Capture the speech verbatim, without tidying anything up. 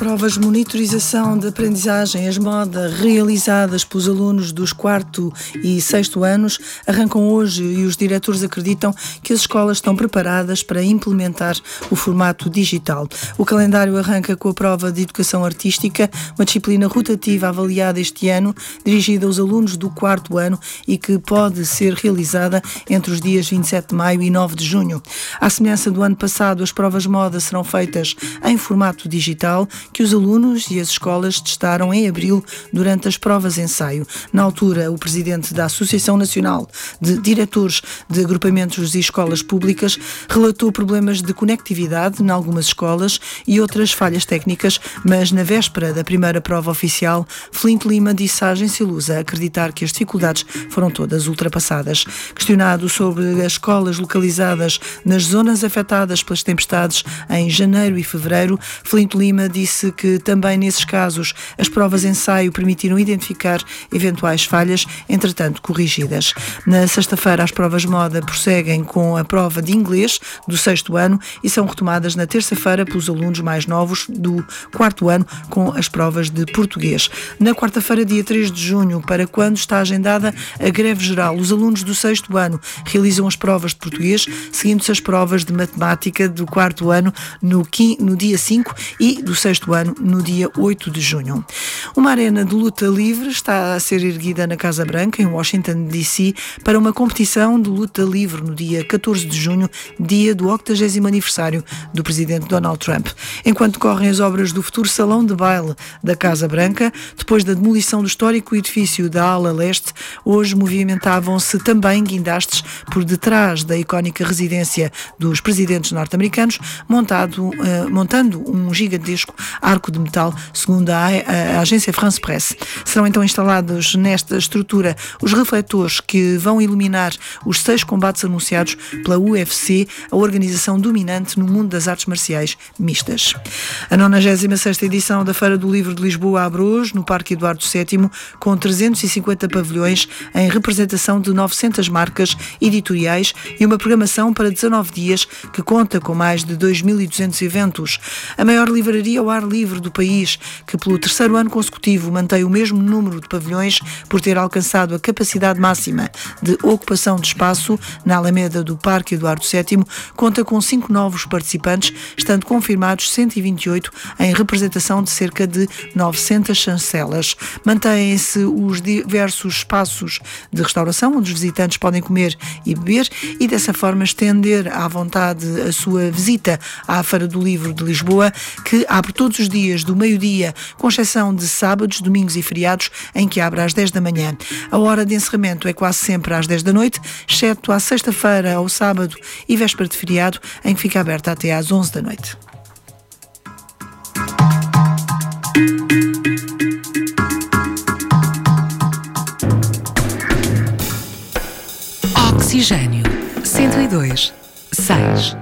Provas de monitorização de aprendizagem, as modas realizadas pelos alunos dos quarto e sexto anos arrancam hoje e os diretores acreditam que as escolas estão preparadas para implementar o formato digital. O calendário arranca com a prova de educação artística, uma disciplina rotativa avaliada este ano, dirigida aos alunos do quarto ano e que pode ser realizada entre os dias vinte e sete de maio e nove de junho. À semelhança do ano passado, as provas de moda serão feitas em formato digital, que os alunos e as escolas testaram em abril durante as provas ensaio. Na altura, o presidente da Associação Nacional de Diretores de Agrupamentos e Escolas Públicas relatou problemas de conectividade em algumas escolas e outras falhas técnicas, mas na véspera da primeira prova oficial, Flint Lima disse à agência Lusa acreditar que as dificuldades foram todas ultrapassadas. Questionado sobre as escolas localizadas nas zonas afetadas pelas tempestades em janeiro e fevereiro, Flint Lima disse que também nesses casos as provas ensaio permitiram identificar eventuais falhas, entretanto corrigidas. Na sexta-feira as provas de moda prosseguem com a prova de inglês do sexto ano e são retomadas na terça-feira pelos alunos mais novos do quarto ano com as provas de português. Na quarta-feira, dia três de junho, para quando está agendada a greve geral, os alunos do sexto ano realizam as provas de português, seguindo-se as provas de matemática do quarto ano no, quinto, no dia cinco e do sexto ano no dia oito de junho. Uma arena de luta livre está a ser erguida na Casa Branca, em Washington, D C, para uma competição de luta livre no dia catorze de junho, dia do octagésimo aniversário do presidente Donald Trump. Enquanto decorrem as obras do futuro salão de baile da Casa Branca, depois da demolição do histórico edifício da ala leste, hoje movimentavam-se também guindastes por detrás da icónica residência dos presidentes norte-americanos, montado, uh, montando um gigantesco arco de metal, segundo a, a, a agência France Presse. Serão então instalados nesta estrutura os refletores que vão iluminar os seis combates anunciados pela U F C, a organização dominante no mundo das artes marciais mistas. A nonagésima sexta edição da Feira do Livro de Lisboa abre hoje no Parque Eduardo sétimo, com trezentos e cinquenta pavilhões em representação de novecentas marcas editoriais e uma programação para dezanove dias que conta com mais de dois mil e duzentos eventos. A maior livraria ao ar livre do país, que pelo terceiro ano consecutivo mantém o mesmo número de pavilhões por ter alcançado a capacidade máxima de ocupação de espaço na Alameda do Parque Eduardo sétimo, conta com cinco novos participantes, estando confirmados cento e vinte e oito em representação de cerca de novecentas chancelas. Mantêm-se os diversos espaços de restauração, onde os visitantes podem comer e beber e dessa forma estender à vontade a sua visita à Feira do Livro de Lisboa, que abre todos os dias do meio-dia, com exceção de sábados, domingos e feriados, em que abre às dez da manhã. A hora de encerramento é quase sempre às dez da noite, exceto à sexta-feira, ao sábado e véspera de feriado, em que fica aberta até às onze da noite. Oxigênio cento e dois, seis.